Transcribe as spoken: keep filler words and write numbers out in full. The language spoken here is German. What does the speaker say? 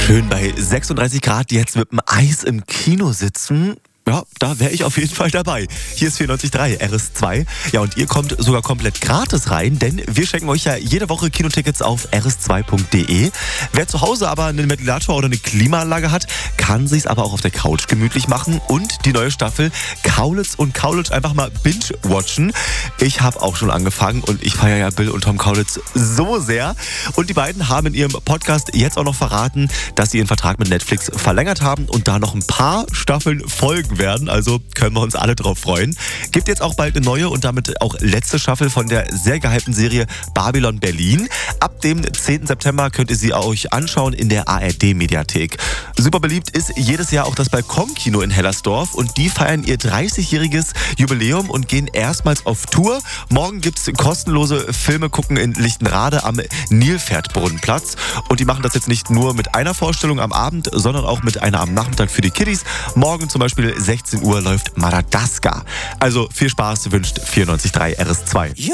Schön bei sechsunddreißig Grad jetzt mit dem Eis im Kino sitzen. Ja, da wäre ich auf jeden Fall dabei. Hier ist vierundneunzig Komma drei R S zwei. Ja, und ihr kommt sogar komplett gratis rein, denn wir schenken euch ja jede Woche Kinotickets auf r s zwei punkt d e. Wer zu Hause aber einen Ventilator oder eine Klimaanlage hat, kann sich's aber auch auf der Couch gemütlich machen und die neue Staffel Kaulitz und Kaulitz einfach mal binge-watchen. Ich habe auch schon angefangen und ich feiere ja Bill und Tom Kaulitz so sehr. Und die beiden haben in ihrem Podcast jetzt auch noch verraten, dass sie ihren Vertrag mit Netflix verlängert haben und da noch ein paar Staffeln folgen werden. Also können wir uns alle drauf freuen. Gibt jetzt auch bald eine neue und damit auch letzte Staffel von der sehr gehypten Serie Babylon Berlin. Ab dem zehnten September könnt ihr sie euch anschauen in der A R D-Mediathek. Super beliebt ist jedes Jahr auch das Balkonkino in Hellersdorf und die feiern ihr dreißigjähriges Jubiläum und gehen erstmals auf Tour. Morgen gibt es kostenlose Filme gucken in Lichtenrade am Nilpferdbrunnenplatz und die machen das jetzt nicht nur mit einer Vorstellung am Abend, sondern auch mit einer am Nachmittag für die Kiddies. Morgen zum Beispiel sechzehn Uhr läuft Madagascar. Also viel Spaß wünscht vierundneunzig Komma drei R S zwei.